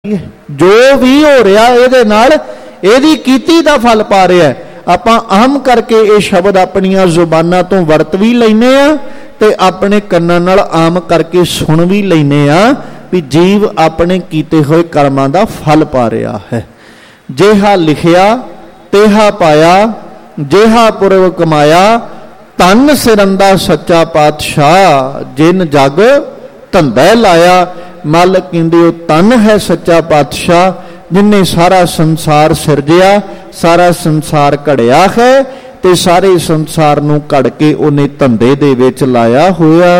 जो भी हो रहा ਇਹਦੇ ਨਾਲ ਇਹਦੀ ਕੀਤੀ ਦਾ फल पा रहा है। ਆਪਾਂ ਆਮ ਕਰਕੇ ਇਹ ਸ਼ਬਦ ਆਪਣੀਆਂ ਜ਼ੁਬਾਨਾਂ ਤੋਂ ਵਰਤ ਵੀ ਲੈਨੇ ਆ ਤੇ ਆਪਣੇ ਕੰਨਾਂ ਨਾਲ ਆਮ ਕਰਕੇ ਸੁਣ ਵੀ ਲੈਨੇ ਆ ਵੀ ਜੀਵ ਆਪਣੇ ਕੀਤੇ ਹੋਏ ਕਰਮਾਂ ਦਾ ਫਲ ਪਾ ਰਿਹਾ ਹੈ। ਜਿਹਾ ਲਿਖਿਆ ਤੇਹਾ ਪਾਇਆ, ਜਿਹਾ ਪੁਰਬ ਕਮਾਇਆ, ਧੰਨ ਸਿਰੰਦਾ ਸੱਚਾ ਪਾਤਸ਼ਾਹ, ਜਿਨ ਜਗ ਧੰਦਾ ਲਾਇਆ। ਮਾਲਕ ਕਹਿੰਦੇ ਉਹ ਧੰਨ ਹੈ ਸੱਚਾ ਪਾਤਸ਼ਾਹ जिन्हें सारा संसार सिरजिया, सारा संसार घड़िया है ते सारे संसार नूं घड़ के उन्हें धंधे दे विच लाया होया